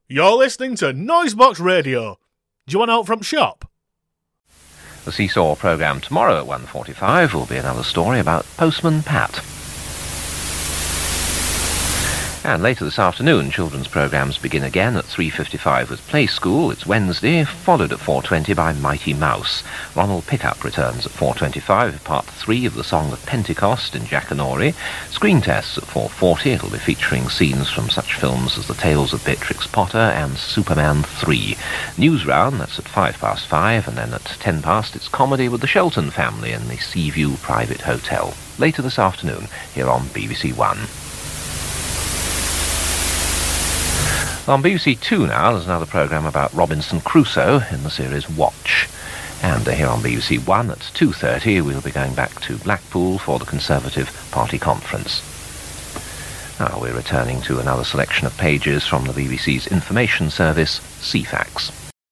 You're listening to Noisebox Radio. Do you want out from shop? The Seesaw programme tomorrow at 1:45 will be another story about Postman Pat. And later this afternoon, children's programmes begin again at 3:55 with Play School. It's Wednesday, followed at 4:20 by Mighty Mouse. Ronald Pickup returns at 4:25 with part 3 of the Song of Pentecost in Jackanory. Screen tests at 4:40. It'll be featuring scenes from such films as The Tales of Beatrix Potter and Superman 3. News round, that's at 5:05, and then at 10 past it's comedy with the Shelton family in the Seaview Private Hotel. Later this afternoon, here on BBC One. On BBC Two now, there's another programme about Robinson Crusoe in the series Watch. And here on BBC One at 2:30, we'll be going back to Blackpool for the Conservative Party conference. Now we're returning to another selection of pages from the BBC's information service, CFAX.